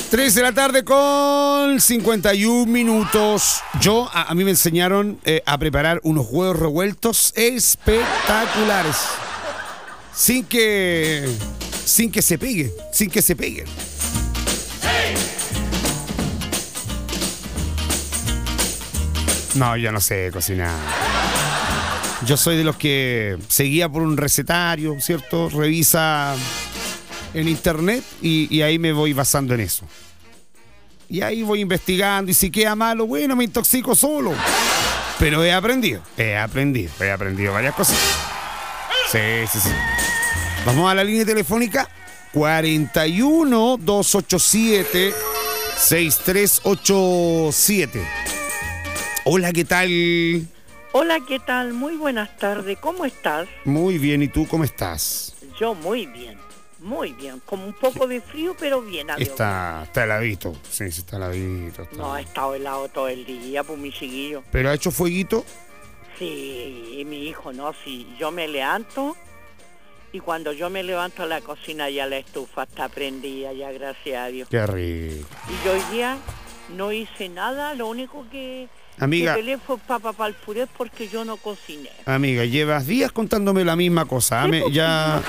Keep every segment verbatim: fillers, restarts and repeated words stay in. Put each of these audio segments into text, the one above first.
tres de la tarde con cincuenta y un minutos. Yo, a, a mí me enseñaron eh, a preparar unos huevos revueltos espectaculares. Sin que... Sin que se peguen. Sin que se peguen. No, yo no sé cocinar. Yo soy de los que seguía por un recetario, ¿cierto? Revisa en internet y, y ahí me voy basando en eso. Y ahí voy investigando y si queda malo, bueno, me intoxico solo. Pero he aprendido, he aprendido, he aprendido varias cosas. Sí, sí, sí. Vamos a la línea telefónica cuarenta y uno, doscientos ochenta y siete, sesenta y tres ochenta y siete. Hola, ¿qué tal? Hola, ¿qué tal? Muy buenas tardes. ¿Cómo estás? Muy bien, ¿y tú cómo estás? Yo muy bien, muy bien. Con un poco de frío, pero bien. Adiós. Está, está heladito. Sí, sí, está heladito. Está... No, ha estado helado todo el día, pues mi chiquillo. ¿Pero ha hecho fueguito? Sí, y mi hijo no, sí. Yo me levanto y cuando yo me levanto a la cocina ya la estufa está prendida, ya gracias a Dios. Qué rico. Y yo hoy día no hice nada, lo único que... Amiga, el teléfono fue para el puré porque yo no cociné. Amiga, llevas días contándome la misma cosa. Sí, Me, porque ya...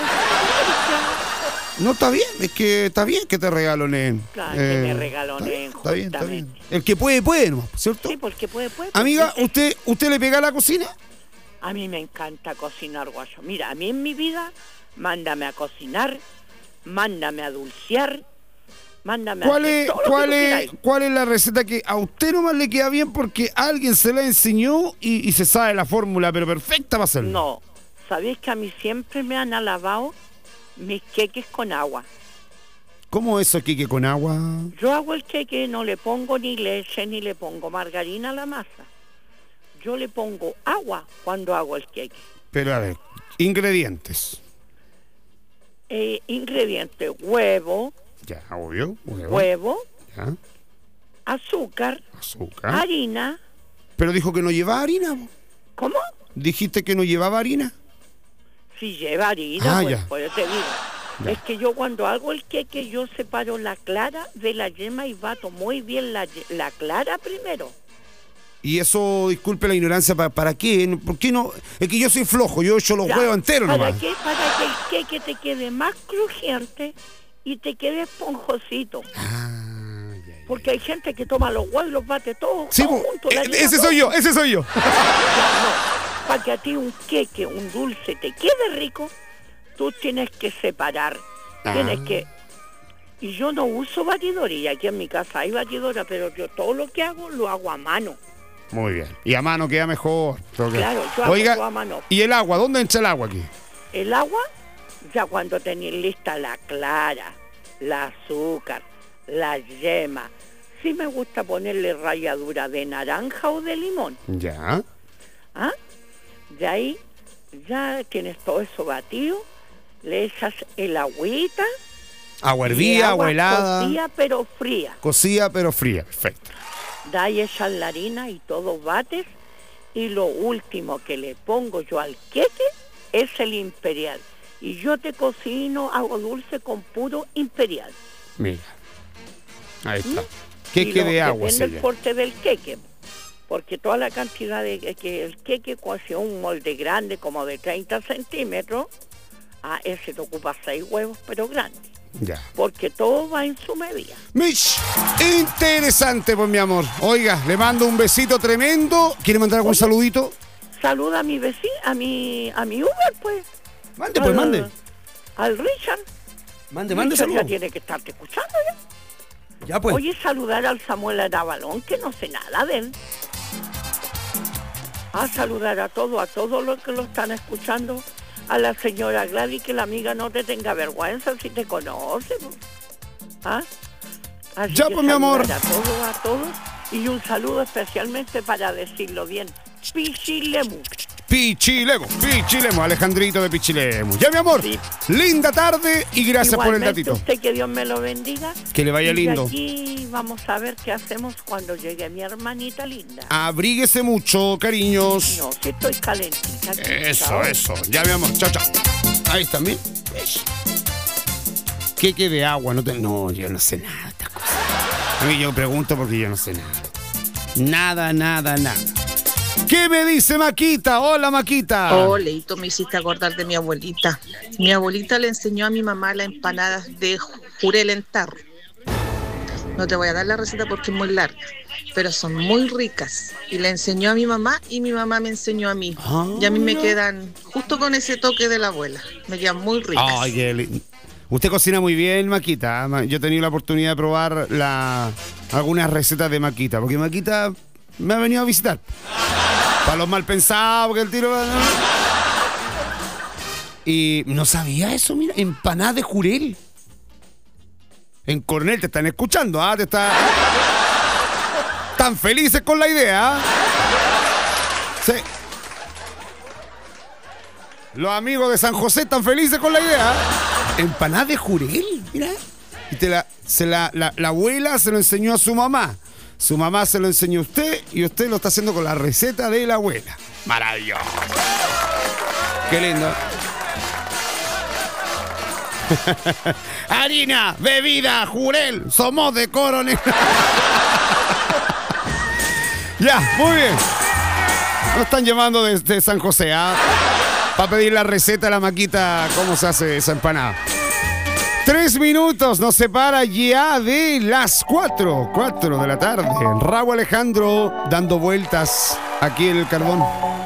no, no, está bien, es que está bien que te regalonen. claro, Eh, que me regalonen, está bien, está bien. justamente. El que puede, puede, ¿no? ¿Cierto? Sí, porque puede, puede. Amiga, porque- ¿usted, ¿usted le pega a la cocina? A mí me encanta cocinar, guayo. Mira, a mí en mi vida, mándame a cocinar, mándame a dulcear, mándame a ¿Cuál hacer es, todo lo que cuál, tú es, queráis. ¿Cuál es la receta que a usted nomás le queda bien porque alguien se la enseñó y, y se sabe la fórmula, pero perfecta para hacerlo? No, ¿sabéis que a mí siempre me han alabado mis queques con agua? ¿Cómo eso, Kike, con agua? Yo hago el queque, no le pongo ni leche ni le pongo margarina a la masa. Yo le pongo agua cuando hago el queque. Pero a ver, ingredientes. Eh, ingredientes, huevo, Ya, obvio. Huevo. huevo, Ya, azúcar, azúcar. harina. Pero dijo que no llevaba harina. po. ¿Cómo? ¿Dijiste que no llevaba harina? Si lleva harina, Ah, pues, ya. pues te digo. Ya. Es que yo cuando hago el queque, yo separo la clara de la yema y bato muy bien la, ye- la clara primero. Y eso, disculpe la ignorancia, ¿para, para qué? ¿Por qué no? Es que yo soy flojo, yo echo los Ya. huevos enteros ¿Para nomás. qué? Para que el queque te quede más crujiente y te quede esponjosito. Ah, ya, ya. Porque hay gente que toma los huevos y los bate todos, Sí, todos po, juntos. la eh, harina, ese todo. soy yo, ese soy yo. Ya, no. Para que a ti un queque, un dulce te quede rico, tú tienes que separar. Ah. Tienes que... Y yo no uso batidora, y aquí en mi casa hay batidora, pero yo todo lo que hago lo hago a mano. Muy bien. Y a mano queda mejor. Creo que- Claro, yo hago Oiga, todo a mano. ¿y el agua? ¿Dónde echa el agua aquí? El agua, ya cuando tenéis lista la clara, la azúcar, la yema. Sí me gusta ponerle ralladura de naranja o de limón. Ya. ¿Ah? De ahí ya tienes todo eso batido, le echas el agüita. Agua y hervida, agua helada. Cocida pero fría. Cocida pero fría. Perfecto. De ahí echas la harina y todo bates. Y lo último que le pongo yo al queque es el imperial. Y yo te cocino, hago dulce con puro imperial. Mira. Ahí está. Y Queque lo- de agua, depende del sería. porte del queque. Porque toda la cantidad de que el queque, si es un molde grande como de treinta centímetros, a ese te ocupa seis huevos, pero grande. Ya. Porque todo va en su medida. Mish, interesante, pues, mi amor. Oiga, le mando un besito tremendo. ¿Quiere mandar algún Oye. saludito? Saluda a mi vecino, a mi, a mi Uber, pues. Mande, pues, Al- mande. Al Richard. Mande, mande Richard saludos. ya tiene que estarte escuchando ya. Ya, pues. Oye, saludar al Samuel Arabalón, que no sé nada de él. A saludar a todos, a todos los que lo están escuchando. A la señora Gladys, que la amiga no te tenga vergüenza si te conoce. pues. ¿Ah? Así Ya, que pues, mi amor. saludar a todos, a todos. Y un saludo especialmente para decirlo bien. Pichilemu. Pichilemo, Pichilemo, Alejandrito de Pichilemo. Ya, mi amor. Sí. Linda tarde y gracias por el Igualmente, datito. usted, que Dios me lo bendiga. Que le vaya Y lindo. aquí vamos a ver qué hacemos cuando llegue mi hermanita linda. Abríguese mucho, cariños. No, si estoy calentita. aquí, Eso, chao. eso. Ya, mi amor. Chao, chao. Ahí está, ¿bien? Eso. Queque de agua. No, te... no, yo no sé nada de estas cosas. A mí yo pregunto porque yo no sé nada. Nada, nada, nada. ¿Qué me dice Maquita? Hola, Maquita. Oh, Leito, me hiciste acordar de mi abuelita. Mi abuelita le enseñó a mi mamá las empanadas de jurel en tarro. No te voy a dar la receta porque es muy larga, pero son muy ricas. Y le enseñó a mi mamá y mi mamá me enseñó a mí. Ah. Y a mí me quedan justo con ese toque de la abuela. Me quedan muy ricas. Ay, qué lindo. Usted cocina muy bien, Maquita. Yo he tenido la oportunidad de probar la, algunas recetas de Maquita, porque Maquita me ha venido a visitar. Para los mal pensados, porque el tiro... Y no sabía eso, mira, empanada de jurel. En Cornell te están escuchando, ¿ah? ¿eh? Te está... Están felices con la idea, ¿eh? Sí. Los amigos de San José están felices con la idea. Empanada de jurel, mira. Y te la, se la, la, la abuela se lo enseñó a su mamá. Su mamá se lo enseñó a usted y usted lo está haciendo con la receta de la abuela. Maravilloso. Qué lindo. Harina, bebida, jurel, somos de Coronel. Ya, muy bien. Nos están llamando desde San José, ¿ah? Para pedir la receta de la Maquita, cómo se hace esa empanada. Tres minutos nos separa ya de las cuatro, cuatro de la tarde. Raúl Alejandro dando vueltas aquí en el carbón.